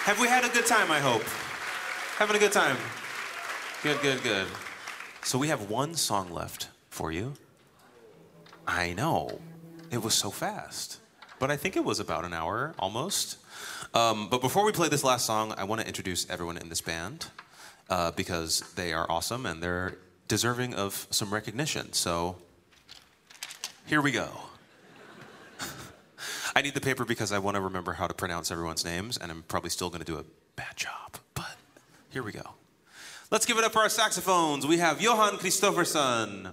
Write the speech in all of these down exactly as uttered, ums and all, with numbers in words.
Have we had a good time, I hope? Having a good time? Good, good, good. So we have one song left for you. I know. It was so fast. But I think it was about an hour, almost. Um, but before we play this last song, I want to introduce everyone in this band uh, because they are awesome and they're deserving of some recognition. So here we go. I need the paper because I want to remember how to pronounce everyone's names, and I'm probably still going to do a bad job, but here we go. Let's give it up for our saxophones. We have Johan Kristoffersson.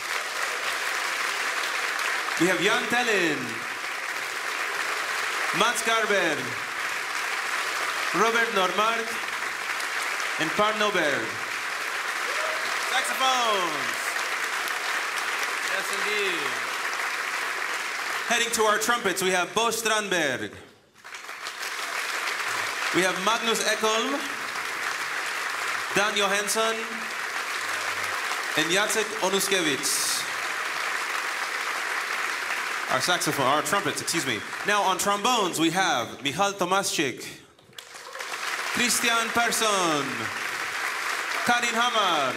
We have Jan Tellin. Mats Garber. Robert Normark. And Per Norberg. Saxophones. Yes, indeed. Heading to our trumpets, we have Bo Strandberg. We have Magnus Ekholm, Dan Johansson, and Jacek Onuskiewicz. Our saxophone, our trumpets, excuse me. Now on trombones, we have Michal Tomaszczyk, Christian Persson, Karin Hamar,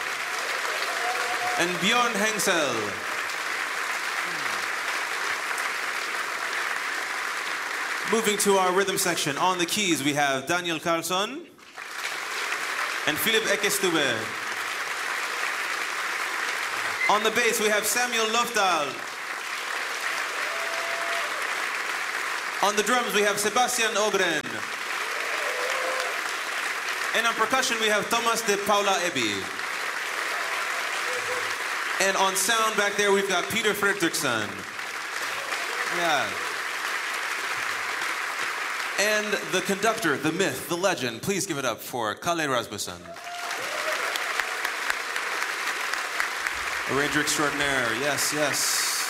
and Björn Hengsel. Moving to our rhythm section, on the keys we have Daniel Karlsson and Philip Ekestube. On the bass we have Samuel Lofdahl. On the drums we have Sebastian Ogren. And on percussion we have Thomas de Paula Ebbi. And on sound back there we've got Peter Fredriksson. Yeah. And the conductor, the myth, the legend, please give it up for Kalle Rasmussen. Arranger extraordinaire, yes, yes.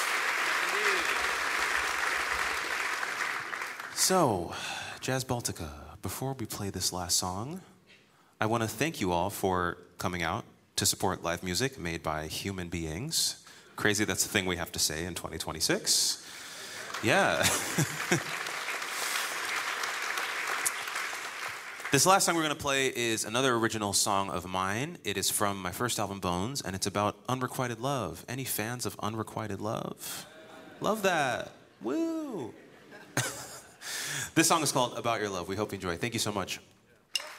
So, Jazz Baltica, before we play this last song, I want to thank you all for coming out to support live music made by human beings. Crazy, that's the thing we have to say in twenty twenty-six. Yeah. This last song we're going to play is another original song of mine. It is from my first album, Bones, and it's about unrequited love. Any fans of unrequited love? Love that. Woo! This song is called About Your Love. We hope you enjoy. Thank you so much.